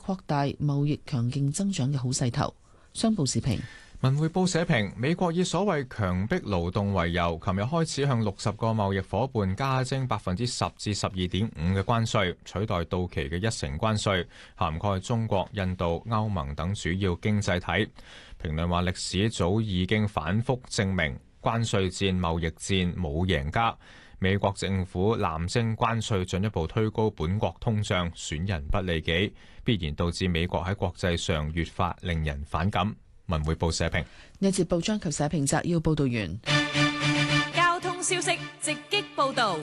擴大貿易強勁增長嘅好勢頭。商報時評。 文匯報社評：美國以所謂強迫勞動為由，琴日開始向60個貿易夥伴加徵10%至12.5%嘅關稅，取代到期嘅1%關稅，涵蓋中國、印度、歐盟等主要經濟體。評論話：歷史早已經反覆證明，關稅戰、貿易戰冇贏家。美國政府濫徵關稅，進一步推高本國通脹，損人不利己，必然導致美國喺國際上越發令人反感。文匯報社評。 呢節報章及社評摘要報道完。 交通消息直擊報道。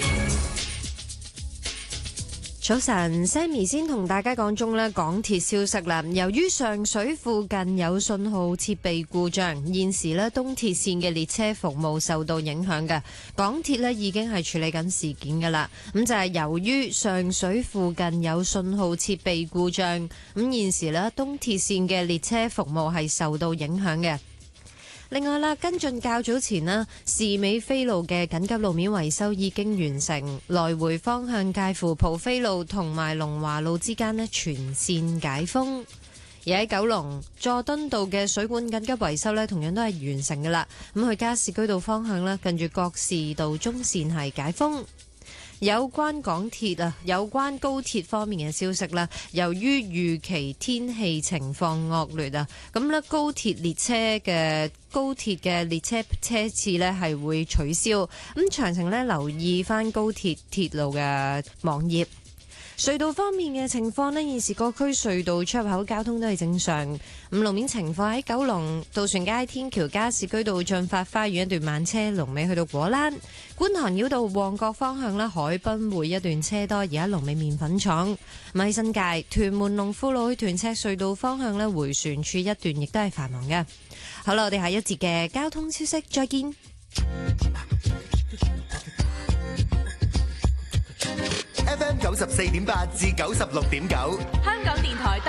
早晨 ，Sammy 先同大家講中港鐵消息啦。由於上水附近有信號設備故障，現時東鐵線嘅列車服務受到影響嘅。港鐵已經係處理緊事件噶啦。咁就係由於上水附近有信號設備故障，咁現時東鐵線嘅列車服務係受到影響嘅。另外啦，跟進較早前士美菲路嘅緊急路面維修已經完成，來回方向介乎蒲飛路同埋龍華路之間全線解封。而喺九龍佐敦道嘅水管緊急維修同樣都係完成噶啦。咁去加士居道方向近住覺士道中線係解封。有關港鐵有關高鐵方面嘅消息啦，由於預期天氣情況惡劣咁高鐵嘅列車車次係會取消。咁詳情留意翻高鐵鐵路嘅網頁。隧道方面嘅情況現時各區隧道出入口交通都係正常。路面情況喺九龍渡船街天橋加士居道進發花園一段慢車龍尾去到果欄，觀塘繞道旺角方向海濱匯一段車多，而家龍尾麵粉廠。喺新界屯門龍富路去屯赤隧道方向回旋處一段亦都係繁忙嘅。好啦，我哋下一節嘅交通消息再見。 FM 94.8至96.9， 香港電台